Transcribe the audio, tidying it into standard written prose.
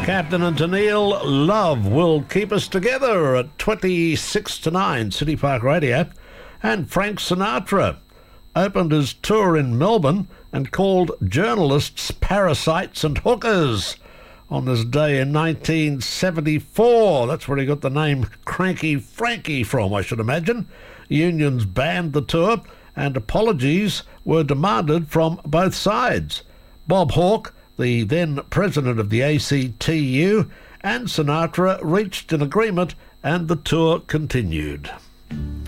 Captain and Tennille, Love Will Keep Us Together at 26 to 9, City Park Radio. And Frank Sinatra opened his tour in Melbourne and called journalists parasites and hookers on this day in 1974. That's where he got the name Cranky Frankie from, I should imagine. Unions banned the tour and apologies were demanded from both sides. Bob Hawke, the then president of the ACTU, and Sinatra reached an agreement and the tour continued.